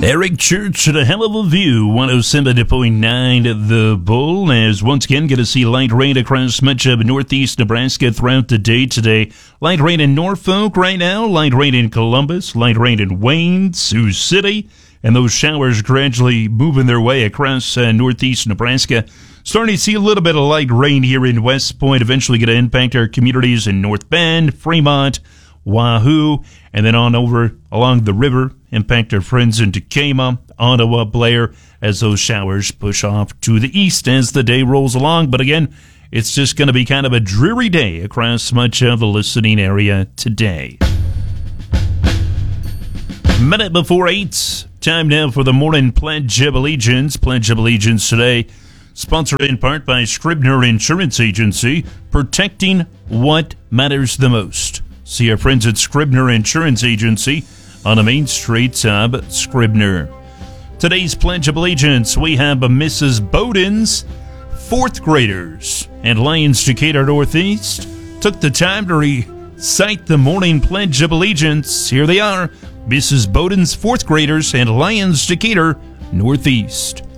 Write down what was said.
Eric Church at a hell of a view, 107.9 The Bull, as once again going to see light rain across much of northeast Nebraska throughout the day today. Light rain in Norfolk right now, light rain in Columbus, light rain in Wayne, Sioux City, and those showers gradually moving their way across northeast Nebraska. Starting to see a little bit of light rain here in West Point, eventually going to impact our communities in North Bend, Fremont, Wahoo, and then on over along the river, impact our friends in Tekamah, Ottawa, Blair, as those showers push off to the east as the day rolls along. But again, it's just going to be kind of a dreary day across much of the listening area today. Minute before 8, time now for the morning Pledge of Allegiance. Pledge of Allegiance today, sponsored in part by Scribner Insurance Agency, protecting what matters the most. See our friends at Scribner Insurance Agency on a Main Street of Scribner. Today's Pledge of Allegiance, we have Mrs. Bowden's fourth graders and Lions Decatur Northeast took the time to recite the morning Pledge of Allegiance. Here they are, Mrs. Bowden's fourth graders and Lions Decatur Northeast.